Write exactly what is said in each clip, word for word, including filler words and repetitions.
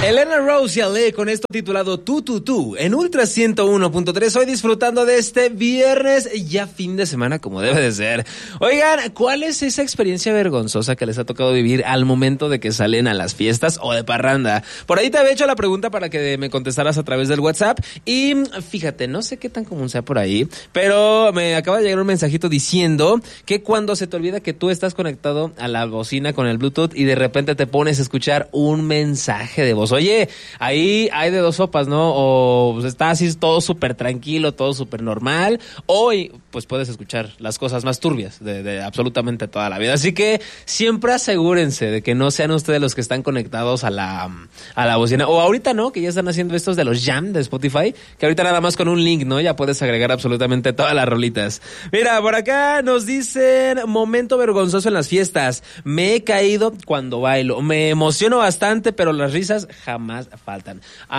Elena Rose y Ale con esto titulado Tú, Tú, Tú en Ultra ciento uno punto tres. Hoy disfrutando de este viernes, ya fin de semana como debe de ser. Oigan, ¿cuál es esa experiencia vergonzosa que les ha tocado vivir al momento de que salen a las fiestas o de parranda? Por ahí te había hecho la pregunta para que me contestaras a través del WhatsApp y fíjate, no sé qué tan común sea por ahí, pero me acaba de llegar un mensajito diciendo que cuando se te olvida que tú estás conectado a la bocina con el Bluetooth y de repente te pones a escuchar un mensaje de voz. Oye, ahí hay de dos sopas, ¿no? O pues, está así todo súper tranquilo, todo súper normal. Hoy, pues puedes escuchar las cosas más turbias de, de absolutamente toda la vida. Así que siempre asegúrense de que no sean ustedes los que están conectados a la, a la bocina. O ahorita, ¿no? Que ya están haciendo estos de los jam de Spotify, que ahorita nada más con un link, ¿no? Ya puedes agregar absolutamente todas las rolitas. Mira, por acá nos dicen, momento vergonzoso en las fiestas. Me he caído cuando bailo. Me emociono bastante, pero las risas jamás faltan.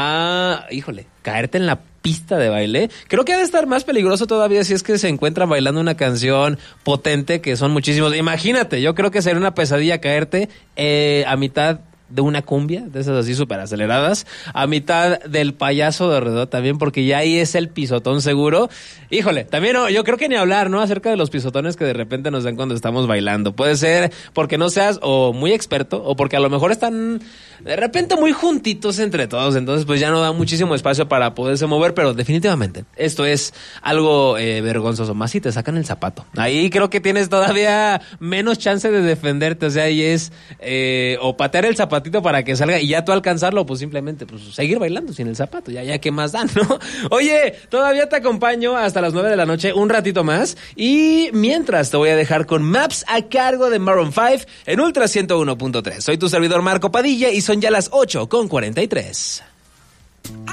Ah, híjole, caerte en la pista de baile, creo que ha de estar más peligroso todavía si es que se encuentran bailando una canción potente, que son muchísimos. Imagínate, yo creo que sería una pesadilla caerte eh, a mitad de una cumbia, de esas así súper aceleradas, a mitad del payaso de alrededor también, porque ya ahí es el pisotón seguro. Híjole, también no, yo creo que ni hablar, ¿no? Acerca de los pisotones que de repente nos dan cuando estamos bailando. Puede ser porque no seas o muy experto, o porque a lo mejor están de repente muy juntitos entre todos, entonces pues ya no da muchísimo espacio para poderse mover, pero definitivamente esto es algo eh, vergonzoso, más si te sacan el zapato. Ahí creo que tienes todavía menos chance de defenderte, o sea, ahí es eh, o patear el zapatito para que salga y ya tú alcanzarlo, pues simplemente pues seguir bailando sin el zapato, ya ya qué más dan, ¿no? Oye, todavía te acompaño hasta las nueve de la noche, un ratito más, y mientras te voy a dejar con Maps a cargo de Maroon cinco en Ultra ciento uno punto tres. Soy tu servidor Marco Padilla y son ya las ocho con cuarenta y tres.